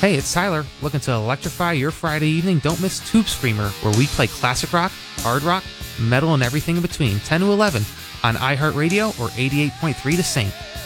Hey, it's Tyler. Looking to electrify your Friday evening? Don't miss Tube Screamer, where we play classic rock, hard rock, metal, and everything in between, 10 to 11 on iHeartRadio or 88.3 The Saint.